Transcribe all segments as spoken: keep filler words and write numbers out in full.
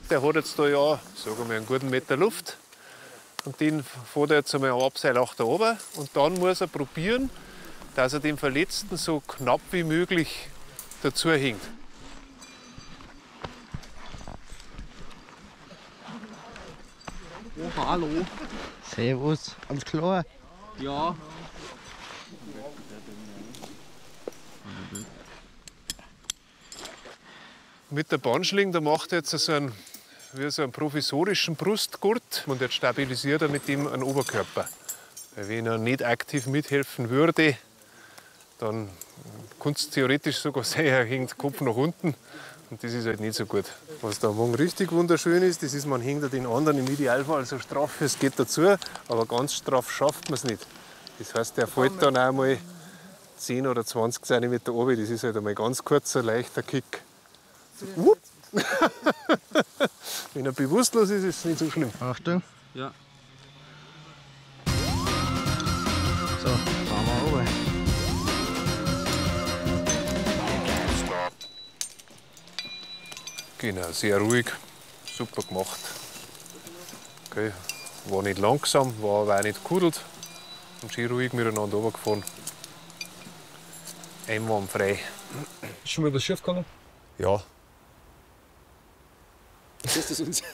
der hat jetzt da ja, sagen wir, einen guten Meter Luft. Und den fährt er jetzt einmal am Abseil auch da runter. Und dann muss er probieren, dass er den Verletzten so knapp wie möglich dazu hängt. Oh, hallo. Servus, alles klar? Ja. Mit der Bandschlinge, da macht er jetzt so einen, wie so einen provisorischen Brustgurt und jetzt stabilisiert er mit ihm einen Oberkörper. Weil wenn er nicht aktiv mithelfen würde, dann könnte es theoretisch sogar sein, er hängt den Kopf nach unten. Und das ist halt nicht so gut. Was da am Morgen richtig wunderschön ist, das ist, man hängt den anderen im Idealfall so straff, es geht dazu, aber ganz straff schafft man es nicht. Das heißt, der fällt dann auch mal zehn oder zwanzig Zentimeter runter. Das ist halt einmal ganz kurzer, leichter Kick. Wupp. Wenn er bewusstlos ist, ist es nicht so schlimm. Achtung. Ja. So, fahren wir runter. Genau, sehr ruhig, super gemacht. Okay. War nicht langsam, war aber auch nicht gekudelt und schön ruhig miteinander runtergefahren. Einwandfrei. Ist schon mal was schief gegangen? Ja. Was ist das uns?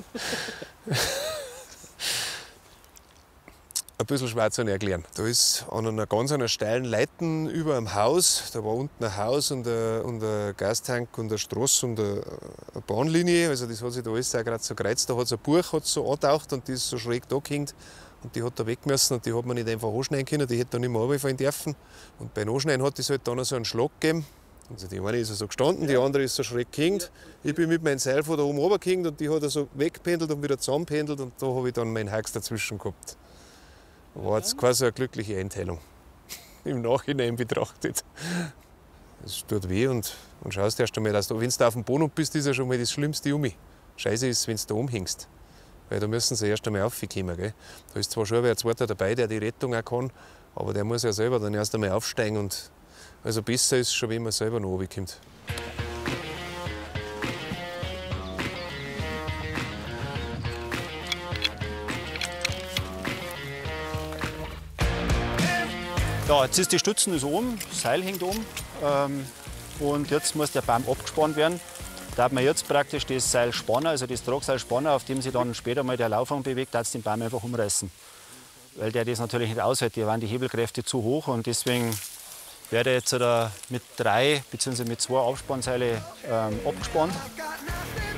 Ein bisschen schwer zu erklären. Da ist an einer ganz einer steilen Leiten über einem Haus, da war unten ein Haus und ein, und ein Gastank und eine Straße und eine, eine Bahnlinie. Also das hat sich da alles auch gerade so gereizt. Da hat es ein Buch hat's so angetaucht und die ist so schräg da gehängt. Und die hat da weg müssen und die hat man nicht einfach anschneiden können, die hätte dann nicht mehr runterfallen dürfen. Und beim Anschneiden hat es halt dann so einen Schlag gegeben. Also die eine ist so gestanden, die andere ist so schräg gehängt. Ich bin mit meinem Seil von da oben runtergehängt und die hat so weggependelt und wieder zusammenpendelt und da habe ich dann meinen Hax dazwischen gehabt. War jetzt quasi eine glückliche Einteilung, im Nachhinein betrachtet. Es tut weh und, und schaust erst einmal, dass du, wenn du auf dem Boden bist, ist ja schon mal das Schlimmste um mich. Scheiße ist, wenn du da umhängst. Weil da müssen sie erst einmal raufkommen. Gell? Da ist zwar schon ein Zweiter dabei, der die Rettung auch kann, aber der muss ja selber dann erst einmal aufsteigen. Und also besser ist es schon, wenn man selber noch runterkommt. Ja, jetzt ist die Stützen ist oben, das Seil hängt oben ähm, und jetzt muss der Baum abgespannt werden. Da hat man jetzt praktisch das Seil spannen, also das Tragseil spannen, auf dem sich dann später mal der Laufang bewegt, dass den Baum einfach umreißen. Weil der das natürlich nicht aushält, da waren die Hebelkräfte zu hoch und deswegen werde jetzt mit drei bzw. mit zwei Abspannseile ähm, abgespannt.